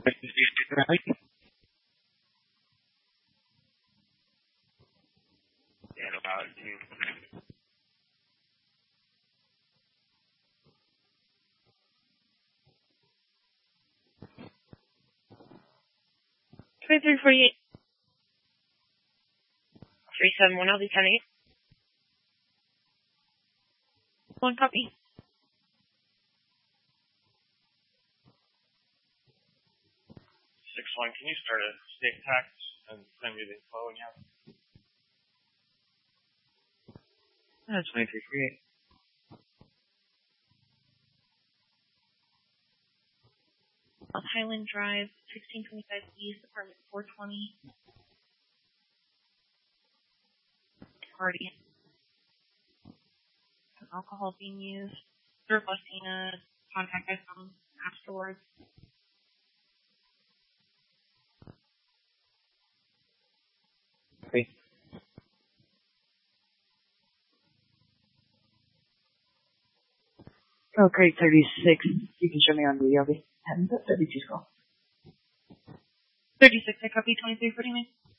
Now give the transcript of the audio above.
Yeah, no power too. Three 48. 371, I'll be 10-8. One copy. 6-1, can you start a stick tax and send me the info when you have? That's 2338. On Highland Drive, 1625 East, apartment 420. Party. Alcohol being used. They're requesting a contact us on afterwards. Okay. Oh, great, 36. You can show me on the LV. And 32's call. 36, I copy 2349.